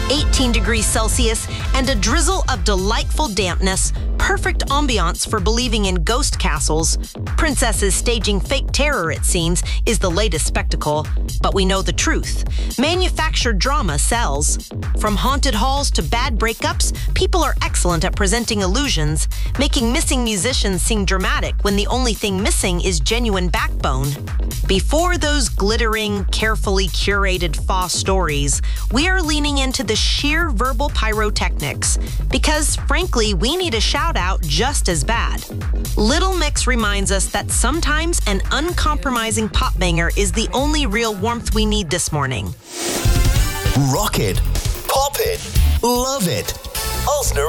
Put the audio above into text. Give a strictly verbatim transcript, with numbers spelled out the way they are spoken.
eighteen degrees Celsius, and a drizzle of delightful dampness, perfect ambiance for believing in ghost castles. Princesses staging fake terror, it seems, is the latest spectacle. But we know the truth. Manufactured drama sells. From haunted halls to bad breakups, people are excellent at presenting illusions, making missing musicians seem dramatic when the only thing missing is genuine backbone. Before those glittering, carefully curated faux stories, we are leaning into the sheer verbal pyrotechnics, because frankly, we need a shout out just as bad. Little Mix reminds us that sometimes an uncompromising pop banger is the only real warmth we need this morning. Rock it, pop it, love it. Ulster